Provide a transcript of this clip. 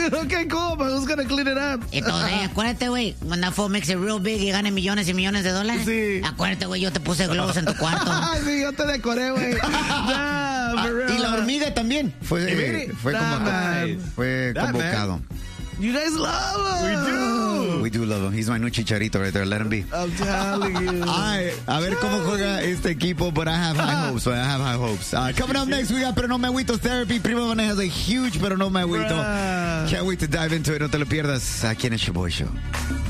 Okay, cool, but who's gonna clean it up? Entonces, acuérdate, güey, when that fool makes it real big y gane millones y millones de dólares. Sí. Acuérdate, güey, yo te puse globos en tu cuarto. Sí, yo te decoré, güey. Y la hormiga también fue convocado. You guys love him. We do love him. He's my new chicharito right there. Let him be. I'm telling you. A ver cómo juega este equipo, but I have high hopes. Coming up next, we got Pero No Me Agüito Therapy. Primo Van has a huge Pero No Me Agüito. Can't wait to dive into it. No te lo pierdas aquí en el Shaboy Show.